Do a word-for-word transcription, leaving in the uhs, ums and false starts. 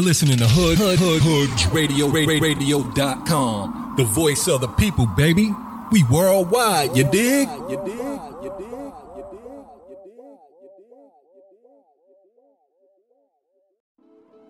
Listening to Hood Hood Hood Hoods Radio Radio dot com. The voice of the people, baby. We worldwide, you dig? You dig? You dig?